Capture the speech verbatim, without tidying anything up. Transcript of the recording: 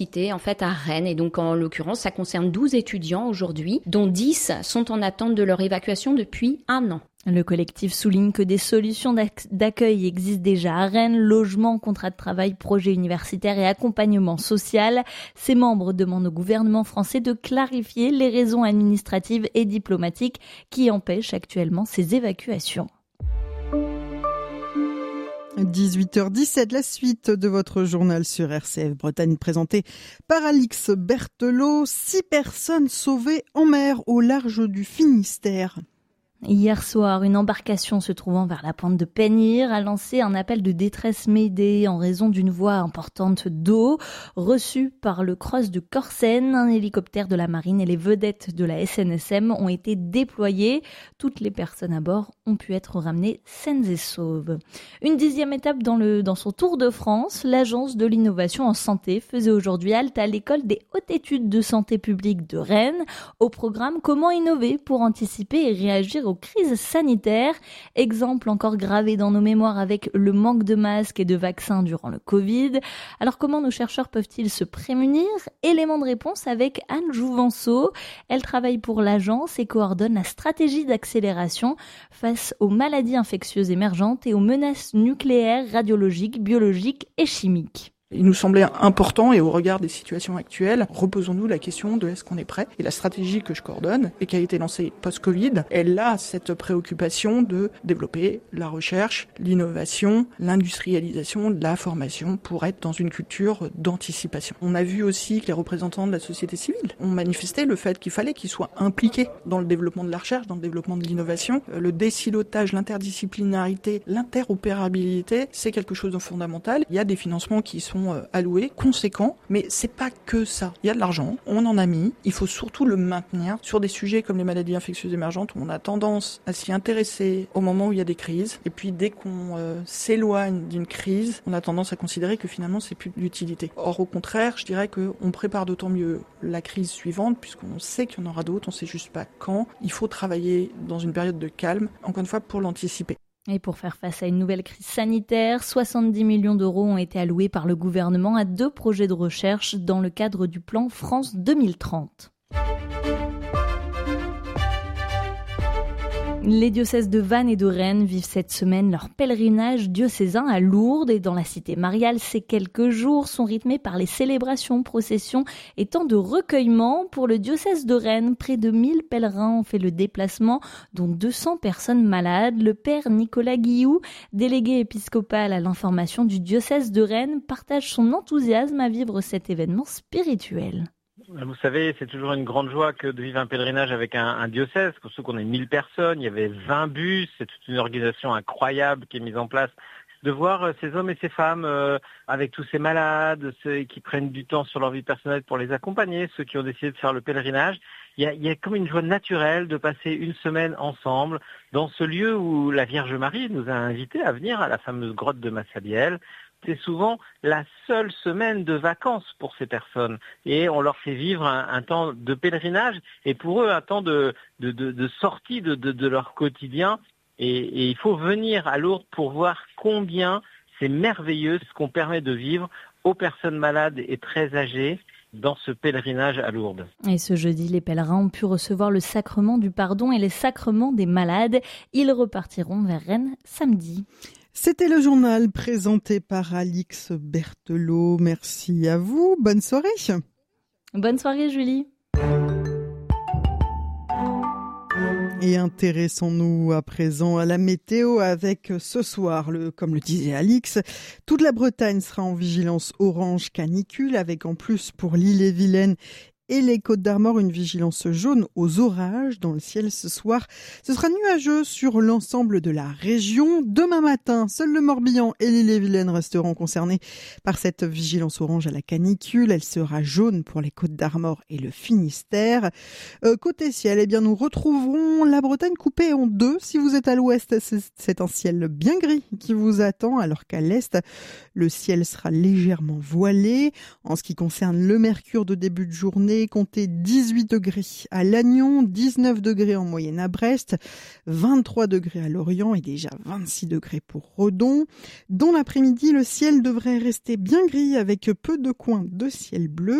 En fait, à Rennes. Et donc, en l'occurrence, ça concerne douze étudiants aujourd'hui, dont dix sont en attente de leur évacuation depuis un an. Le collectif souligne que des solutions d'accueil existent déjà à Rennes, logement, contrat de travail, projet universitaire et accompagnement social. Ses membres demandent au gouvernement français de clarifier les raisons administratives et diplomatiques qui empêchent actuellement ces évacuations. dix-huit heures dix-sept, la suite de votre journal sur R C F Bretagne présenté par Alix Berthelot. Six personnes sauvées en mer au large du Finistère. Hier soir, une embarcation se trouvant vers la pointe de Penire a lancé un appel de détresse Mayday en raison d'une voie importante d'eau reçue par le Cross de Corsen. Un hélicoptère de la marine et les vedettes de la S N S M ont été déployés. Toutes les personnes à bord ont pu être ramenées saines et sauves. Une dixième étape dans, le, dans son tour de France, l'Agence de l'innovation en santé faisait aujourd'hui halte à l'école des hautes études de santé publique de Rennes au programme Comment innover pour anticiper et réagir aux crises sanitaires. Exemple encore gravé dans nos mémoires avec le manque de masques et de vaccins durant le Covid. Alors comment nos chercheurs peuvent-ils se prémunir? Élément de réponse avec Anne Jouvenceau. Elle travaille pour l'agence et coordonne la stratégie d'accélération face aux maladies infectieuses émergentes et aux menaces nucléaires, radiologiques, biologiques et chimiques. Il nous semblait important, et au regard des situations actuelles, reposons-nous la question de est-ce qu'on est prêt. Et la stratégie que je coordonne et qui a été lancée post-Covid, elle a cette préoccupation de développer la recherche, l'innovation, l'industrialisation, la formation pour être dans une culture d'anticipation. On a vu aussi que les représentants de la société civile ont manifesté le fait qu'il fallait qu'ils soient impliqués dans le développement de la recherche, dans le développement de l'innovation. Le désilotage, l'interdisciplinarité, l'interopérabilité, c'est quelque chose de fondamental. Il y a des financements qui sont alloués, conséquents, mais c'est pas que ça. Il y a de l'argent, on en a mis, il faut surtout le maintenir sur des sujets comme les maladies infectieuses émergentes où on a tendance à s'y intéresser au moment où il y a des crises, et puis dès qu'on euh, s'éloigne d'une crise, on a tendance à considérer que finalement c'est plus d'utilité. Or au contraire, je dirais qu'on prépare d'autant mieux la crise suivante, puisqu'on sait qu'il y en aura d'autres, on sait juste pas quand. Il faut travailler dans une période de calme, encore une fois pour l'anticiper. Et pour faire face à une nouvelle crise sanitaire, soixante-dix millions d'euros ont été alloués par le gouvernement à deux projets de recherche dans le cadre du plan France deux mille trente. Les diocèses de Vannes et de Rennes vivent cette semaine leur pèlerinage diocésain à Lourdes et dans la cité mariale. Ces quelques jours sont rythmés par les célébrations, processions et temps de recueillement. Pour le diocèse de Rennes, près de mille pèlerins ont fait le déplacement, dont deux cents personnes malades. Le père Nicolas Guillou, délégué épiscopal à l'information du diocèse de Rennes, partage son enthousiasme à vivre cet événement spirituel. Vous savez, c'est toujours une grande joie que de vivre un pèlerinage avec un, un diocèse, surtout qu'on est mille personnes, il y avait vingt bus, c'est toute une organisation incroyable qui est mise en place. De voir ces hommes et ces femmes euh, avec tous ces malades, ceux qui prennent du temps sur leur vie personnelle pour les accompagner, ceux qui ont décidé de faire le pèlerinage, il y a, il y a comme une joie naturelle de passer une semaine ensemble dans ce lieu où la Vierge Marie nous a invités à venir à la fameuse grotte de Massabielle. C'est souvent la seule semaine de vacances pour ces personnes et on leur fait vivre un, un temps de pèlerinage et pour eux un temps de, de, de, de sortie de, de, de leur quotidien et, et il faut venir à Lourdes pour voir combien c'est merveilleux ce qu'on permet de vivre aux personnes malades et très âgées dans ce pèlerinage à Lourdes. Et ce jeudi, les pèlerins ont pu recevoir le sacrement du pardon et les sacrements des malades. Ils repartiront vers Rennes samedi. C'était le journal présenté par Alix Berthelot. Merci à vous. Bonne soirée. Bonne soirée, Julie. Et intéressons-nous à présent à la météo avec ce soir, le, comme le disait Alix, toute la Bretagne sera en vigilance orange canicule avec en plus pour l'Ille-et-Vilaine et les Côtes-d'Armor, une vigilance jaune aux orages dans le ciel ce soir. Ce sera nuageux sur l'ensemble de la région. Demain matin, seul le Morbihan et l'Ille-et-Vilaine resteront concernés par cette vigilance orange à la canicule. Elle sera jaune pour les Côtes-d'Armor et le Finistère. Euh, côté ciel, eh bien, nous retrouverons la Bretagne coupée en deux. Si vous êtes à l'ouest, c'est un ciel bien gris qui vous attend, alors qu'à l'est, le ciel sera légèrement voilé. En ce qui concerne le mercure de début de journée, degrés, comptez dix-huit degrés à Lannion, dix-neuf degrés en moyenne à Brest, vingt-trois degrés à Lorient et déjà vingt-six degrés pour Redon. Dans l'après-midi, le ciel devrait rester bien gris avec peu de coins de ciel bleu.